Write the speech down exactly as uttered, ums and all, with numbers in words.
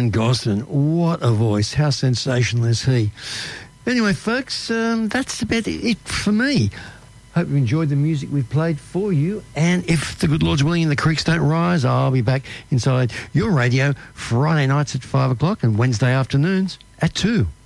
Ryan Gosling, what a voice. How sensational is he? Anyway, folks, um, that's about it for me. Hope you enjoyed the music we've played for you. And if the good Lord's willing and the creeks don't rise, I'll be back inside your radio Friday nights at five o'clock and Wednesday afternoons at two.